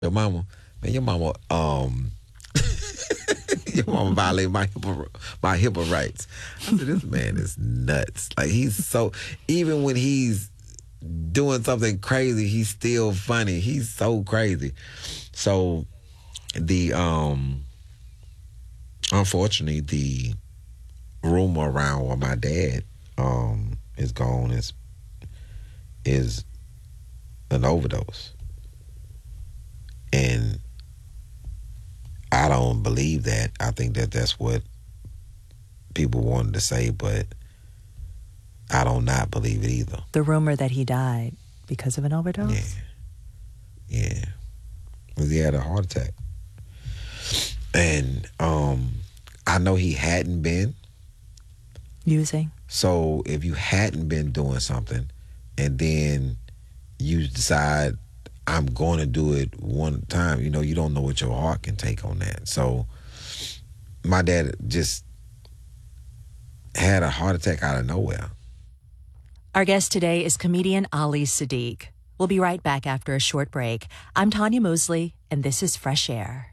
Your mama, your mama violated my HIPAA rights. I said, this man is nuts. Like even when he's doing something crazy, he's still funny. He's so crazy. So the unfortunately the rumor around where my dad is gone is an overdose. And I don't believe that. I think that that's what people wanted to say, but I don't not believe it either. The rumor that he died because of an overdose? Yeah. Because he had a heart attack. And I know he hadn't been. Using? So if you hadn't been doing something and then you decide I'm going to do it one time, you don't know what your heart can take on that. So my dad just had a heart attack out of nowhere. Our guest today is comedian Ali Siddiq. We'll be right back after a short break. I'm Tanya Mosley, and this is Fresh Air.